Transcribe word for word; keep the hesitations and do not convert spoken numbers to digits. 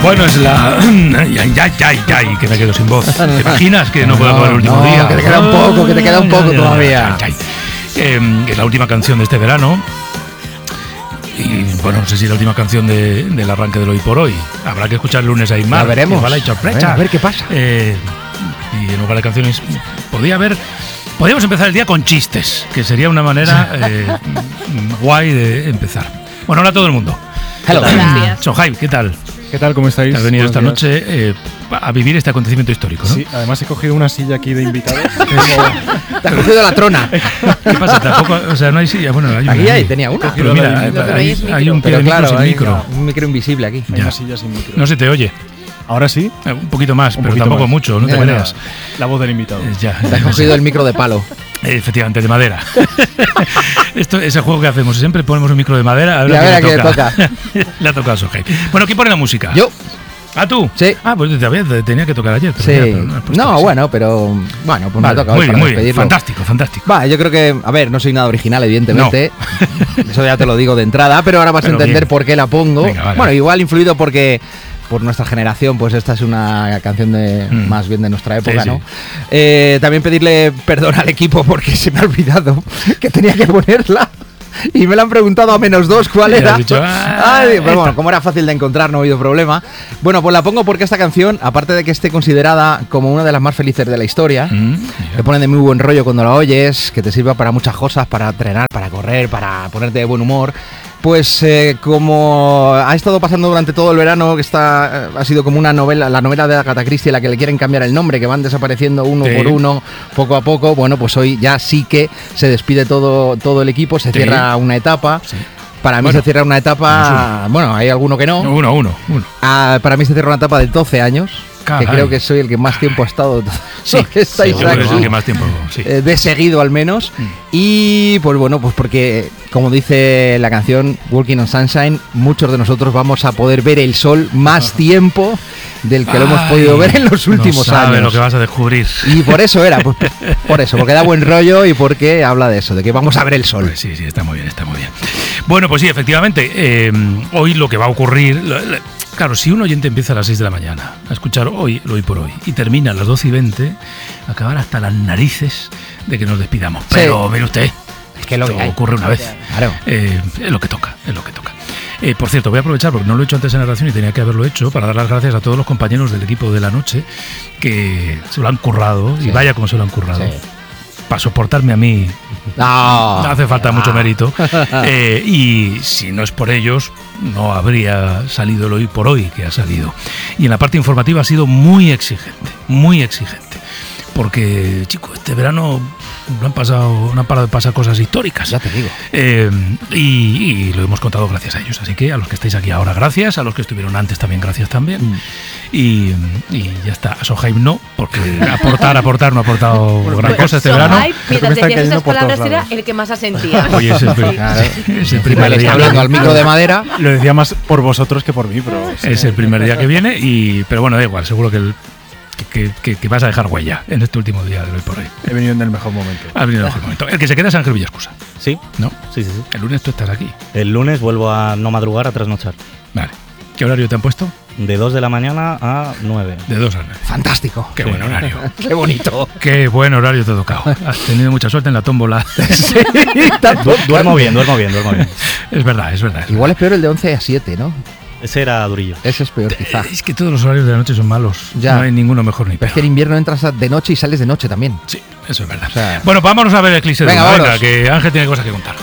Bueno, es la... ¡Ay, ay, ay, ay! Que me quedo sin voz. ¿Te imaginas que no, no puedo acabar el último no, día? Que te queda un poco, que te queda un poco ay, todavía. Ay, ay, ay. Eh, es la última canción de este verano. Y bueno, no sé si es la última canción de, del arranque del Hoy por Hoy. Habrá que escuchar el lunes a Aymar. La veremos. Vale, a, ver, a ver qué pasa. Eh, y en lugar de canciones, podría haber... Podríamos empezar el día con chistes, que sería una manera eh, guay de empezar. Bueno, hola a todo el mundo. Hello. Sohaib, ¿qué tal? ¿Qué tal? ¿Cómo estáis? Has venido Buenos esta días. noche eh, a vivir este acontecimiento histórico, ¿no? Sí, además he cogido una silla aquí de invitados. Te has cogido la trona. ¿Qué pasa? Tampoco, o sea, no hay silla. Bueno, hay una. Aquí hay, tenía una. Pero mira, hay, hay, hay un pie de micro sin micro. Un micro invisible aquí. Hay una silla sin micro. No se te oye. ¿Ahora sí? Eh, un poquito más, un pero poquito tampoco más. mucho, no te Mira, creas. La voz del invitado. Eh, ya. Te has cogido el micro de palo. Efectivamente, de madera. Esto, ese juego que hacemos, siempre ponemos un micro de madera. A ver, y a ver a quién le toca. toca. Le ha tocado a Sohaib. Bueno, ¿quién pone la música? Yo. ¿Ah, tú? Sí. Ah, pues todavía te tenía que tocar ayer. Pero Sí. ya, pero no, has puesto No, así. bueno, pero. Bueno, pues Vale, me ha tocado muy hoy bien, para muy bien. despedirlo. Fantástico, fantástico. Va, yo creo que. A ver, no soy nada original, evidentemente. Eso ya te lo digo de entrada, pero ahora vas Pero a entender bien. por qué la pongo. Venga, vale, bueno, vale. igual influido porque. Por nuestra generación, pues esta es una canción de Mm. más bien de nuestra época, Sí, ¿no? sí. Eh, también pedirle perdón al equipo porque se me ha olvidado que tenía que ponerla. Y me la han preguntado a menos dos cuál Y era. has dicho, ah, Ay, pero bueno, esta. como era fácil de encontrar, no ha habido problema. Bueno, pues la pongo porque esta canción, aparte de que esté considerada como una de las más felices de la historia, Mm, te pone de muy buen rollo cuando la oyes, que te sirva para muchas cosas, para entrenar, para correr, para ponerte de buen humor. Pues eh, como ha estado pasando durante todo el verano, que está, ha sido como una novela, la novela de Agatha Christie, a la que le quieren cambiar el nombre, que van desapareciendo uno Sí. por uno, poco a poco. Bueno, pues hoy ya sí que se despide todo, todo el equipo, se Sí. cierra una etapa. Sí. Para mí Bueno, se cierra una etapa, bueno, hay alguno que no. Uno, uno, uno. Ah, para mí se cierra una etapa de doce años, Caray. que creo que soy el que más tiempo ha estado. Sí, que estáis seguro que es el aquí. que más tiempo. Sí. Eh, de seguido al menos. Mm. Y pues bueno, pues porque como dice la canción Walking on Sunshine, muchos de nosotros vamos a poder ver el sol más tiempo del que lo hemos Ay, podido ver en los últimos no sabe años. lo que vas a descubrir. Y por eso era, pues, por eso, porque da buen rollo y porque habla de eso, de que vamos a ver el sol. Pues sí, sí, está muy bien, está muy bien. Bueno, pues sí, efectivamente, eh, hoy lo que va a ocurrir... lo- lo- Claro, si un oyente empieza a las seis de la mañana a escuchar hoy, lo hoy por hoy, y termina a las doce y veinte, acabar hasta las narices de que nos despidamos. Pero mire usted, Es que lo esto que hay. ocurre una vez. Claro. Eh, es lo que toca, es lo que toca. Eh, por cierto, voy a aprovechar, porque no lo he hecho antes en la narración y tenía que haberlo hecho, para dar las gracias a todos los compañeros del equipo de la noche que se lo han currado, Sí. y vaya como se lo han currado. Sí. Para soportarme a mí No, no hace falta ah. mucho mérito. Eh, y si no es por ellos, no habría salido el hoy por hoy que ha salido. Y en la parte informativa ha sido muy exigente, muy exigente. Porque, chicos, este verano no han pasado, no han parado de pasar cosas históricas. Ya te digo. Eh, y, y lo hemos contado gracias a ellos. Así que a los que estáis aquí ahora, gracias. A los que estuvieron antes también, gracias también. Mm. Y, y ya está. A Sohaib no, porque aportar, aportar no ha aportado gran cosa este Sohaib, verano. Creo que mientras me están decías cayendo esas por todos palabras, era lados. el que más asentía. Oye, es el, pri- Claro. es el Le primer está día. hablando al micro de madera. Lo decía más por vosotros que por mí, pero... Es el primer día que viene, y pero bueno, da igual, seguro que, el- que, que- que vas a dejar huella en este último día de hoy por hoy. He venido en el mejor momento. Ha venido el mejor momento. El que se queda es Ángel Villascusa, Sí, ¿no? sí, sí, sí. El lunes tú estás aquí. El lunes vuelvo a no madrugar, a trasnochar. Vale. ¿Qué horario te han puesto? De dos de la mañana a nueve. De dos a nueve. Fantástico. Qué buen horario. Qué bonito. Qué buen horario te ha tocado. Has tenido mucha suerte en la tómbola. Du- duermo bien, duermo bien, duermo bien. Es verdad, es verdad. es Igual es peor el de once a siete, ¿no? Ese era durillo. Ese es peor, quizá. verdad. Es que todos los horarios de la noche son malos. Ya. No hay ninguno mejor ni Pero es peor. que en invierno entras de noche y sales de noche también. Sí, eso es verdad. O sea- Venga, vámonos a ver el eclipse de Venga, luna. Venga, vámonos. que Ángel tiene cosas que contar.